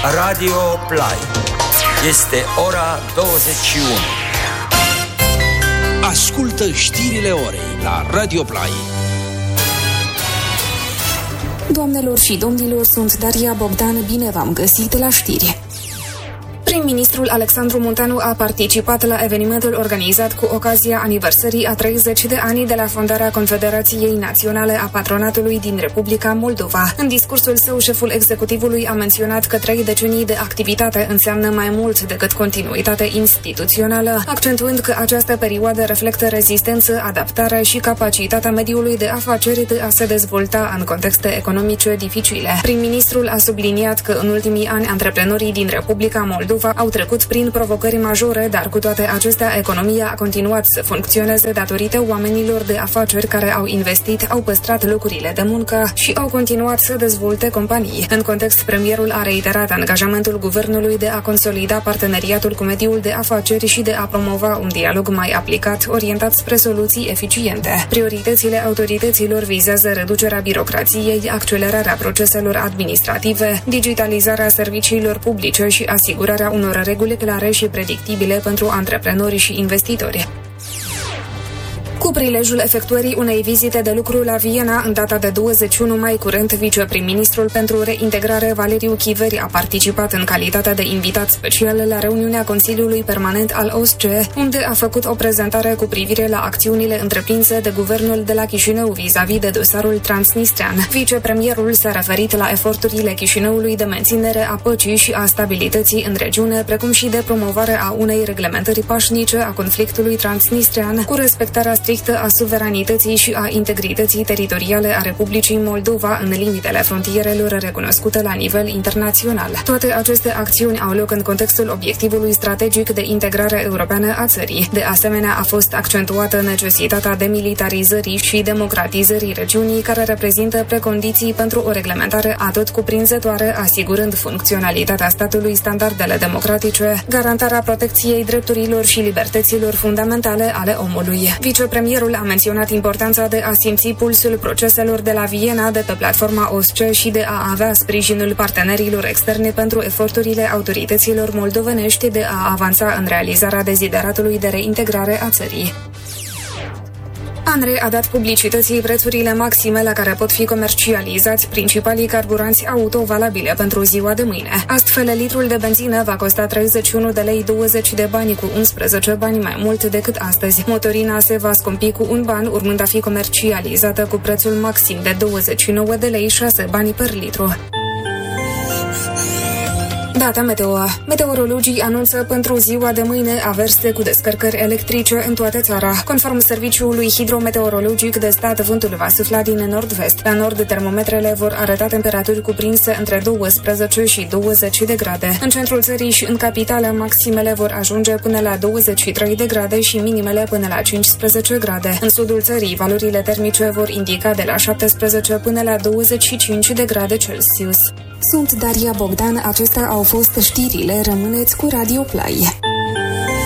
Radio Play. Este ora 21. Ascultă știrile orei la Radio Play. Doamnelor și domnilor, sunt Daria Bogdan, bine v-am găsit la știri. Prim-ministrul Alexandru Munteanu a participat la evenimentul organizat cu ocazia aniversării a 30 de ani de la fondarea Confederației Naționale a Patronatului din Republica Moldova. În discursul său, șeful executivului a menționat că 3 decenii de activitate înseamnă mai mult decât continuitate instituțională, accentuând că această perioadă reflectă rezistență, adaptare și capacitatea mediului de afaceri de a se dezvolta în contexte economice dificile. Prim-ministrul a subliniat că în ultimii ani antreprenorii din Republica Moldova au trecut prin provocări majore, dar cu toate acestea economia a continuat să funcționeze datorită oamenilor de afaceri care au investit, au păstrat locurile de muncă și au continuat să dezvolte companii. În context, premierul a reiterat angajamentul guvernului de a consolida parteneriatul cu mediul de afaceri și de a promova un dialog mai aplicat, orientat spre soluții eficiente. Prioritățile autorităților vizează reducerea birocrației, accelerarea proceselor administrative, digitalizarea serviciilor publice și asigurarea unor reguli clare și predictibile pentru antreprenori și investitori. Cu prilejul efectuării unei vizite de lucru la Viena în data de 21 mai curent, viceprim-ministrul pentru reintegrare Valeriu Chiveri a participat în calitate de invitat special la reuniunea Consiliului Permanent al OSCE, unde a făcut o prezentare cu privire la acțiunile întreprinse de guvernul de la Chișinău vis-a-vis de dosarul transnistrean. Vicepremierul s-a referit la eforturile Chișinăului de menținere a păcii și a stabilității în regiune, precum și de promovare a unei reglementări pașnice a conflictului transnistrean, cu respectarea strictă a suveranității și a integrității teritoriale a Republicii Moldova în limitele frontierelor recunoscute la nivel internațional. Toate aceste acțiuni au loc în contextul obiectivului strategic de integrare europeană a țării. De asemenea, a fost accentuată necesitatea demilitarizării și democratizării regiunii, care reprezintă precondiții pentru o reglementare atot cuprinzătoare, asigurând funcționalitatea statului, standardele democratice, garantarea protecției drepturilor și libertăților fundamentale ale omului. Vicepremierul a menționat importanța de a simți pulsul proceselor de la Viena de pe platforma OSCE și de a avea sprijinul partenerilor externe pentru eforturile autorităților moldovenești de a avansa în realizarea dezideratului de reintegrare a țării. ANRE a dat publicității prețurile maxime la care pot fi comercializați principalii carburanți auto valabile pentru ziua de mâine. Astfel, litrul de benzină va costa 31 de lei 20 de bani, cu 11 bani mai mult decât astăzi. Motorina se va scumpi cu un ban, urmând a fi comercializată cu prețul maxim de 29 de lei 6 bani per litru. Data meteo. Meteorologii anunță pentru ziua de mâine averse cu descărcări electrice în toată țara. Conform Serviciului Hidrometeorologic de Stat, vântul va sufla din nord-vest. La nord, termometrele vor arăta temperaturi cuprinse între 12 și 20 de grade. În centrul țării și în capitală, maximele vor ajunge până la 23 de grade și minimele până la 15 grade. În sudul țării, valorile termice vor indica de la 17 până la 25 de grade Celsius. Sunt Daria Bogdan, acestea au fost știrile, rămâneți cu Radio Play.